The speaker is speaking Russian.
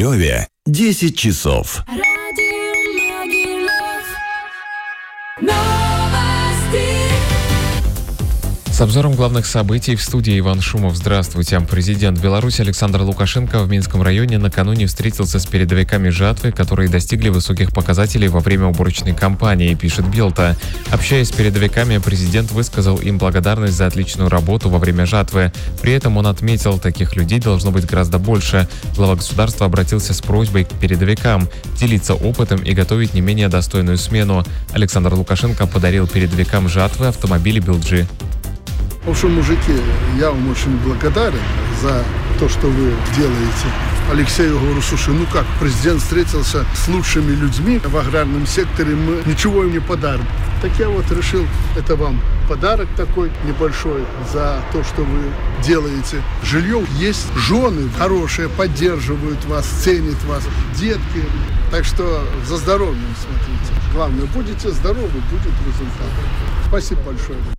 Могилеве 10 часов. С обзором главных событий в студии Иван Шумов. Здравствуйте. Президент Беларуси Александр Лукашенко в Минском районе накануне встретился с передовиками жатвы, которые достигли высоких показателей во время уборочной кампании, пишет Белта. Общаясь с передовиками, президент высказал им благодарность за отличную работу во время жатвы. При этом он отметил, таких людей должно быть гораздо больше. Глава государства обратился с просьбой к передовикам делиться опытом и готовить не менее достойную смену. Александр Лукашенко подарил передовикам жатвы автомобили «Билджи». В общем, мужики, я вам очень благодарен за то, что вы делаете. Алексею говорю, слушай, как президент встретился с лучшими людьми в аграрном секторе, мы ничего им не подарим. Так я вот решил, это вам подарок такой небольшой за то, что вы делаете. Жилье есть, жены хорошие, поддерживают вас, ценят вас, детки. Так что за здоровьем смотрите. Главное, будете здоровы, будет результат. Спасибо большое.